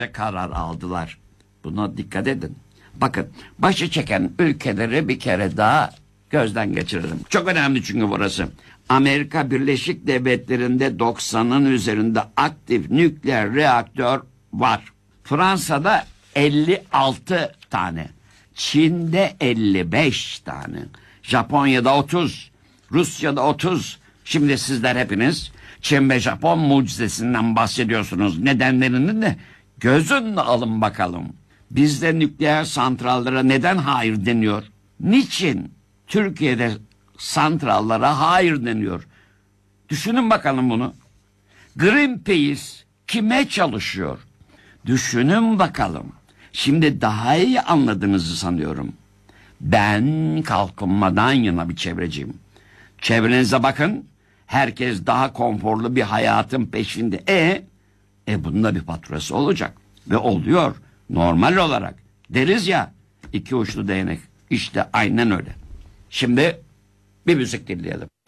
karar aldılar. Buna dikkat edin. Bakın, başı çeken ülkeleri bir kere daha gözden geçirelim. Çok önemli çünkü burası. Amerika Birleşik Devletleri'nde 90'ın üzerinde aktif nükleer reaktör var. Fransa'da 56 tane. Çin'de 55 tane. Japonya'da 30. Rusya'da 30. Şimdi sizler hepiniz Çin ve Japon mucizesinden bahsediyorsunuz. Nedenlerini de göz önüne alın bakalım. Bizde nükleer santrallere neden hayır deniyor? Niçin Türkiye'de santrallara hayır deniyor? Düşünün bakalım bunu. Greenpeace kime çalışıyor? Düşünün bakalım. Şimdi daha iyi anladığınızı sanıyorum. Ben kalkınmadan yana bir çevreciyim. Çevrenize bakın. Herkes daha konforlu bir hayatın peşinde. Bunun da bir faturası olacak. Ve oluyor. Normal olarak. Deriz ya, iki uçlu değnek. İşte aynen öyle. Şimdi bir müzik dinleyelim.